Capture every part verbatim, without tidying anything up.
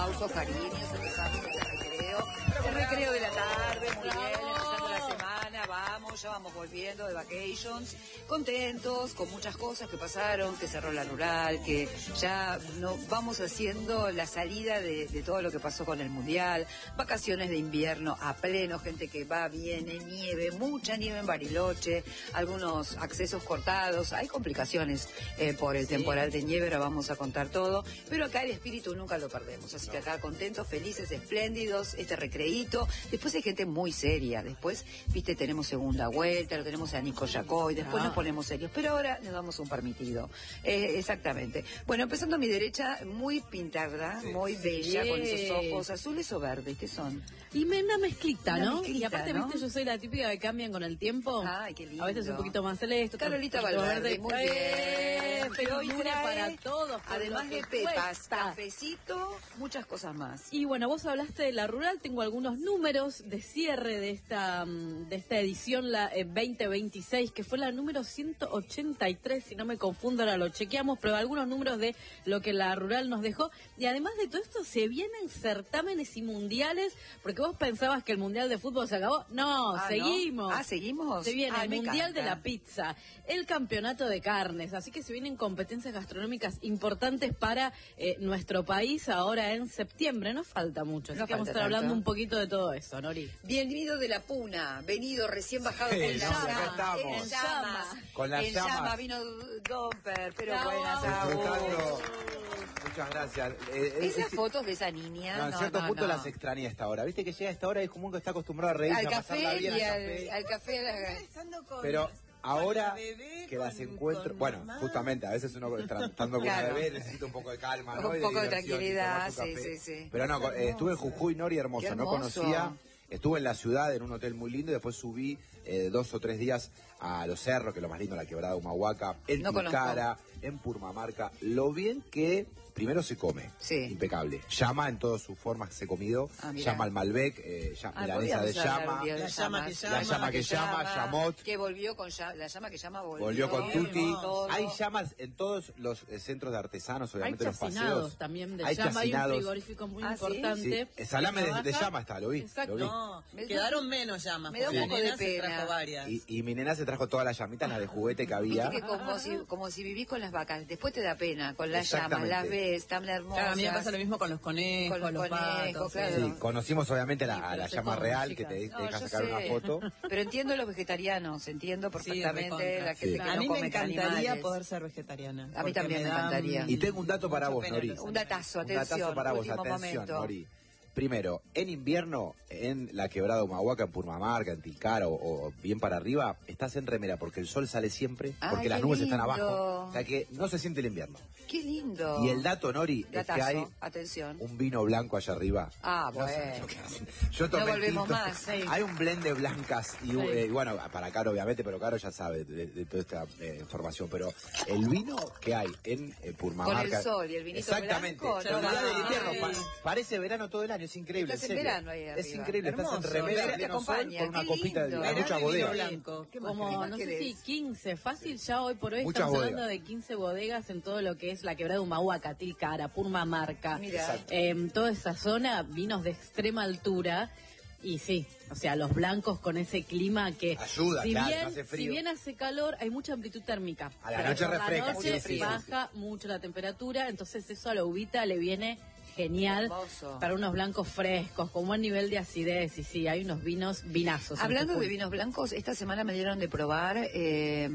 aplausos, cariños, empezamos el recreo. El recreo de la tarde, muy bien, empezando la semana, vamos, ya vamos volviendo de vacations, contentos, con muchas cosas que pasaron, que cerró la rural, que ya no vamos haciendo la salida de, de todo lo que pasó con el Mundial, vacaciones de invierno a pleno, gente que va, viene, nieve, mucha nieve en Bariloche, algunos accesos cortados, hay complicaciones eh, por el temporal de nieve, ahora vamos a contar todo, pero acá el espíritu nunca lo perdemos, así que acá contentos, felices, espléndidos, este recreíto. Después hay gente muy seria, después, viste, tenemos segunda vuelta, lo tenemos a Nico Yacoy, después ah. nos ponemos serios, pero ahora nos damos un permitido. Eh, exactamente. Bueno, empezando a mi derecha, muy pintada, sí. muy bella, sí. con esos ojos azules o verdes, ¿qué son? Y me, una mezclita, una ¿no? Mezclita, y aparte, ¿no? viste, yo soy la típica que cambian con el tiempo. Ay, qué lindo. A veces un poquito más celeste. Carolita Valverde, muy bien. Eh, pero hoy trae, para todos. Además de pepas, cafecito, muchas cosas más. Y bueno, vos hablaste de la rural, tengo algunos números de cierre de esta de esta edición, la eh, veinte veintiséis, que fue la número ciento ochenta y tres, si no me confundo, ahora lo chequeamos, pero algunos números de lo que la rural nos dejó. Y además de todo esto, se vienen certámenes y mundiales, porque vos pensabas que el mundial de fútbol se acabó. No, ah, seguimos. ¿no? Ah, seguimos. Se viene ah, el mundial de la pizza, el campeonato de carnes, así que se vienen competencias gastronómicas importantes para eh, nuestro país ahora en septiembre. No falta mucho, así no que vamos a estar tanto. hablando un poquito de todo eso, Nori. Bienvenido de la Puna, venido recién bajado sí, con no, llamas. acá estamos. En llamas. Con las en llamas. llama vino Domper, pero no, buenas disfrutando. Muchas gracias. Eh, Esas es, fotos de esa niña. No, en no, cierto no, punto no. las extrañé a esta hora. Viste que llega a esta hora y es común que está acostumbrado a reírse, al a café pasarla bien y al al café. al café. La... Pero ahora que las con, encuentro, con bueno, mamá. Justamente a veces uno estando con claro. una bebé necesita un poco de calma, ¿no? Un y poco de, de tranquilidad, sí, sí, sí. Pero no, eh, estuve en Jujuy, Nori, hermoso, hermoso, no conocía. Estuve en la ciudad, en un hotel muy lindo, y después subí eh, dos o tres días a Los Cerros, que es lo más lindo, la Quebrada de Humahuaca, en no Tilcara, en Purmamarca. Lo bien que primero se come, sí. impecable. Llama en todas sus formas se comido, ah, llama al Malbec, eh, llama, ah, milanesa de llama, de la llama que llama, la llama que llama, llamot. Que volvió con llama, la llama que llama volvió. Volvió con tutti. Hay llamas en todos los eh, centros de artesanos, obviamente hay los paseos. También de hay llama, chacinados. Hay un frigorífico muy ah, importante. Sí, sí. Salame de, de llama está, lo vi. Exacto. Lo vi. No, quedaron menos llamas. Me da un poco de pena. Varias. Y, y mi nena se trajo todas las llamitas, las de juguete que había. Viste que como si, como si vivís con las vacas, después te da pena, con las llamas, las ves, tan hermosas. Claro, a mí me pasa lo mismo con los conejos, con los, los conejos, patos. Claro. Sí, conocimos obviamente sí, la, la llama real, chicas. que te, te no, deja sacar sé. una foto. Pero entiendo los vegetarianos, entiendo perfectamente sí, la gente sí. que no a mí come me encantaría animales. poder ser vegetariana. A mí también me, me encantaría. Y tengo un dato para vos, Nori. Un datazo, atención. Un datazo para vos, atención, momento. Nori. Primero, en invierno, en la Quebrada de Humahuaca, en Purmamarca, en Tilcara o, o bien para arriba, estás en remera porque el sol sale siempre, porque Ay, las nubes lindo. están abajo. O sea que no se siente el invierno. ¡Qué lindo! Y el dato, Nori, Datazo. es que hay Atención. un vino blanco allá arriba. Ah, no bueno. Yo tomé no volvemos tinto. más. Sí. Hay un blend de blancas y, sí. eh, bueno, para Caro obviamente, pero Caro ya sabe de, de toda esta eh, información. Pero el vino que hay en eh, Purmamarca... Con el sol y el vinito exactamente, blanco. Exactamente. No, del no, invierno, no, pa parece verano todo el año, es increíble. Estás en verano ahí arriba. Es increíble, hermoso, estás en remera, te pleno sol, acompaña. con una Qué copita lindo. de mucha bodega. Blanco. ¿Qué Como, no sé si quince, fácil ya hoy por hoy Muchas estamos bodegas. hablando de quince bodegas en todo lo que es la Quebrada de Humahuaca, Tilcara, Purmamarca, eh, toda esa zona, vinos de extrema altura. Y sí, o sea, los blancos con ese clima que ayuda, si, claro, bien, no hace frío. si bien hace calor, hay mucha amplitud térmica. A la noche refresca, la noche sí, sí, baja sí. mucho la temperatura, entonces eso a la uvita le viene genial. Hermoso. Para unos blancos frescos, con buen nivel de acidez. Y sí, hay unos vinos, vinazos. Hablando de vinos blancos, esta semana me dieron de probar eh,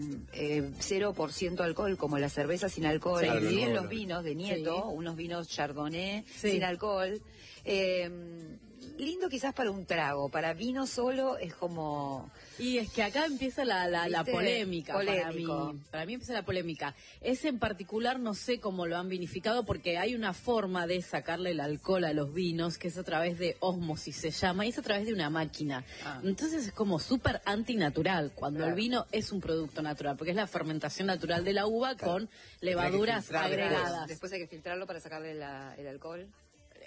eh, cero por ciento alcohol, como la cerveza sin alcohol. Sí, y no, los no. vinos de Nieto, sí. unos vinos Chardonnay sí. sin alcohol. Eh, lindo quizás para un trago, para vino solo es como... Y es que acá empieza la, la, la polémica Polémico. para mí. Para mí empieza la polémica. Ese en particular no sé cómo lo han vinificado porque hay una forma de sacarle el alcohol a los vinos que es a través de ósmosis, se llama, y es a través de una máquina. Ah. Entonces es como súper antinatural cuando claro. el vino es un producto natural, porque es la fermentación natural de la uva claro. con levaduras agregadas. Después hay que filtrarlo para sacarle la, el alcohol.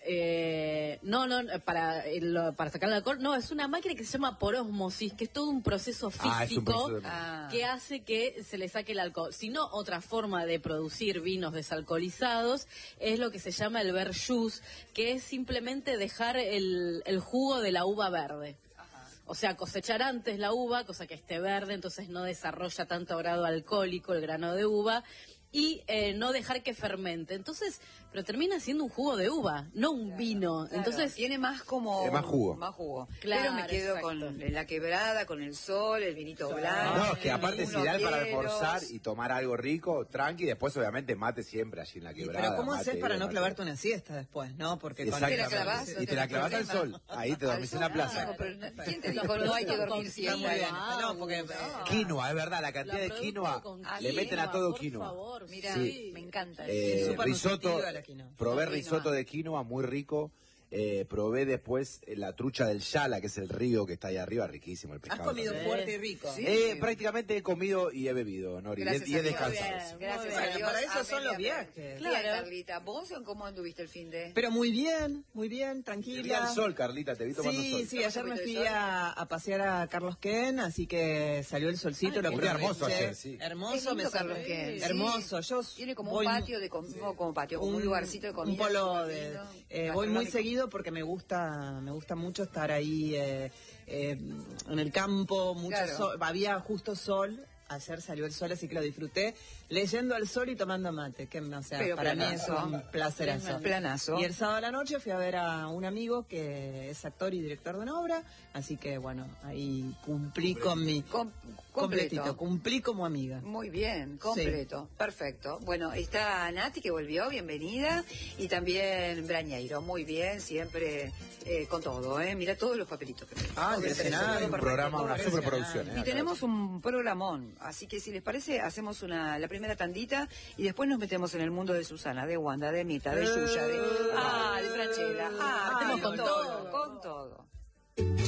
eh, no, no, para, el- para sacar el alcohol, no, es una máquina que se llama por ósmosis, que es todo un proceso físico Ah, es un proceso de- Ah. que hace que se le saque el alcohol. Si no, otra forma de producir vinos desalcoholizados es lo que se llama el verjus, que es simplemente dejar el, el jugo de la uva verde. O sea, cosechar antes la uva, cosa que esté verde, entonces no desarrolla tanto grado alcohólico el grano de uva, y eh, no dejar que fermente. Entonces, pero termina siendo un jugo de uva, no un vino. Claro, Entonces, tiene más como... Eh, más jugo. Más jugo. Claro, Pero me quedo exacto. con la quebrada, con el sol, el vinito blanco. No, es que aparte es unos ideal para hielos. almorzar y tomar algo rico, tranqui, y después obviamente mate siempre allí en la Y, quebrada. pero ¿cómo mate, haces para no mate. clavarte una siesta después, no? Porque con Exactamente. Te la clavás, no y te la tenés clavas al problema. sol, ahí te dormís Al en la sol, plaza. no, pero ¿quién te dijo no hay que dormir Está muy siesta? bien. No, porque eh, Quinoa, es verdad, la cantidad la de producto quinoa, con le quinoa, meten a todo por quinoa. favor, Mira, sí. me encanta. Eh, Es súper risotto, nutritiva la quinoa. probé No, risotto quinoa. de quinoa, muy rico. Eh, probé después eh, la trucha del Yala, que es el río que está ahí arriba, riquísimo el has pescado. comido también. fuerte y rico. Sí. Eh, prácticamente he comido y he bebido, Nori, y he- Gracias y he a Dios. descansado. Muy bien. Gracias Bueno, a Dios. para eso son los Amelia, viajes. Bien, Claro. Carlita. ¿Vos cómo anduviste el fin de...? Pero muy bien, muy bien, Te vi tranquila. al sol, Carlita, te vi tomando Sí, sol. sí, ayer me ¿Tomaste un fui poquito de sol? a, a pasear a Carlos Ken, así que salió el solcito, Ay, lo qué Un día aproveché. hermoso ayer, sí. Hermoso, Es lindo me Carlos salió- Ken, sí. Hermoso, yo Tiene como voy un patio de com- no como patio, como un, un- lugarcito de comida. un polo súper de lindo, eh, voy muy gastronómico. seguido porque me gusta me gusta mucho estar ahí eh, eh, en el campo, mucho Claro. sol, había justo sol. Ayer salió el sol, así que lo disfruté leyendo al sol y tomando mate, que o sea, Pero para planazo. mí es un placerazo. Planazo. Y el sábado a la noche fui a ver a un amigo que es actor y director de una obra, así que bueno, ahí cumplí con mi Com- completito, completo. cumplí como amiga. Muy bien, completo, perfecto. Bueno, está Nati que volvió, bienvenida, y también Brañeiro, muy bien, siempre eh, con todo, ¿eh? Mira todos los papelitos que me Ah, todo impresionante. Un perfecto, programa, todo una perfecto. superproducción. ¿eh? Y tenemos un programón, así que si les parece, hacemos una la primera tandita y después nos metemos en el mundo de Susana, de Wanda, de Mita, de Yuya, de, ah, de Franchella, ah, Ah, tenemos con con todo, con todo.